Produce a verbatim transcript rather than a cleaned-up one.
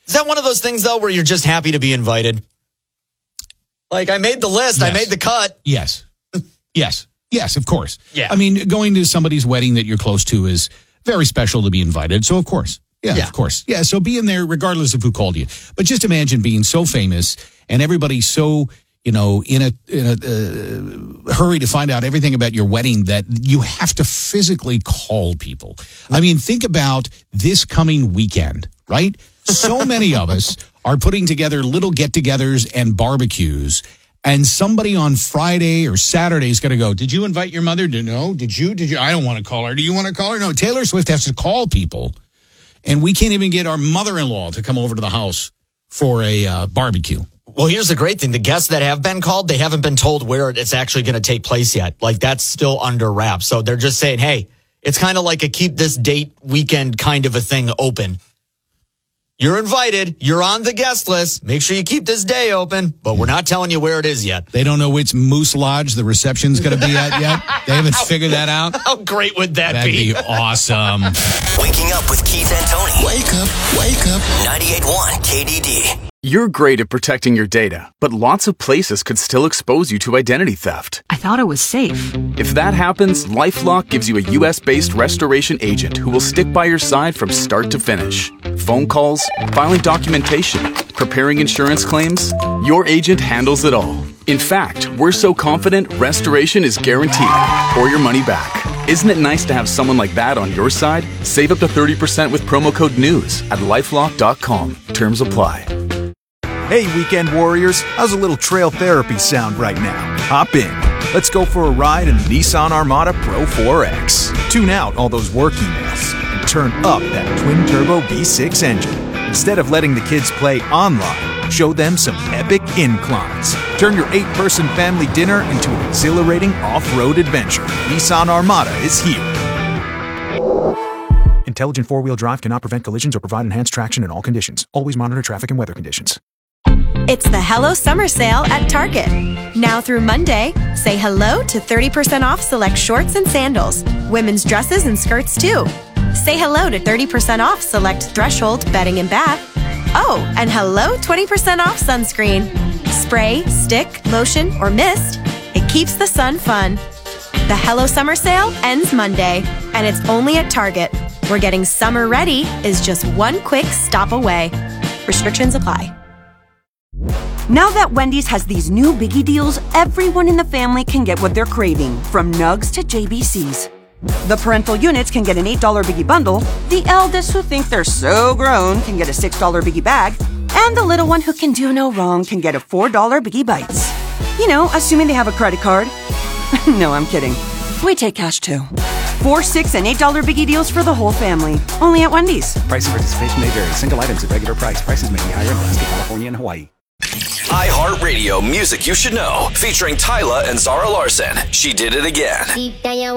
Is that one of those things, though, where you're just happy to be invited? Like, I made the list. Yes. I made the cut. Yes. Yes. Yes, of course. Yeah. I mean, going to somebody's wedding that you're close to is very special to be invited. So, of course. Yeah, yeah, of course. Yeah, so being there regardless of who called you. But just imagine being so famous and everybody so, you know, in a, in a uh, hurry to find out everything about your wedding that you have to physically call people. I mean, think about this coming weekend, right? So many of us are putting together little get-togethers and barbecues, and somebody on Friday or Saturday is going to go, did you invite your mother? No. Did you? Did you? I don't want to call her. Do you want to call her? No. Taylor Swift has to call people. And we can't even get our mother-in-law to come over to the house for a uh, barbecue. Well, here's the great thing. The guests that have been called, they haven't been told where it's actually going to take place yet. Like, that's still under wraps. So they're just saying, hey, it's kind of like a keep this date weekend kind of a thing open. You're invited. You're on the guest list. Make sure you keep this day open, but we're not telling you where it is yet. They don't know which Moose Lodge the reception's going to be at yet. They haven't figured that out. How great would that That'd be? That'd be awesome. Waking up with Keith and Tony. Wake up, wake up. ninety-eight point one K D D. You're great at protecting your data, but lots of places could still expose you to identity theft. I thought it was safe. If that happens, LifeLock gives you a U S-based restoration agent who will stick by your side from start to finish. Phone calls, filing documentation, preparing insurance claims, your agent handles it all. In fact, we're so confident restoration is guaranteed or your money back. Isn't it nice to have someone like that on your side? Save up to thirty percent with promo code NEWS at lifelock dot com. Terms apply. Hey, weekend warriors, how's a little trail therapy sound right now? Hop in. Let's go for a ride in the Nissan Armada Pro four X. Tune out all those work emails and turn up that twin-turbo V six engine. Instead of letting the kids play online, show them some epic inclines. Turn your eight-person family dinner into an exhilarating off-road adventure. Nissan Armada is here. Intelligent four-wheel drive cannot prevent collisions or provide enhanced traction in all conditions. Always monitor traffic and weather conditions. It's the Hello Summer Sale at Target. Now through Monday, say hello to thirty percent off select shorts and sandals, women's dresses and skirts too. Say hello to thirty percent off select Threshold bedding and bath. Oh, and hello twenty percent off sunscreen. Spray, stick, lotion, or mist, it keeps the sun fun. The Hello Summer Sale ends Monday, and it's only at Target, where getting summer ready is just one quick stop away. Restrictions apply. Now that Wendy's has these new biggie deals, everyone in the family can get what they're craving, from nugs to J B Cs. The parental units can get an eight dollar biggie bundle, the eldest who think they're so grown can get a six dollar biggie bag, and the little one who can do no wrong can get a four dollar biggie bites. You know, assuming they have a credit card. No, I'm kidding. We take cash too. Four, six, and eight dollar biggie deals for the whole family. Only at Wendy's. Price and participation may vary. Single items at regular price. Prices may be higher in Alaska, California, and Hawaii. iHeartRadio Music You Should Know, featuring Tyla and Zara Larson. She Did It Again.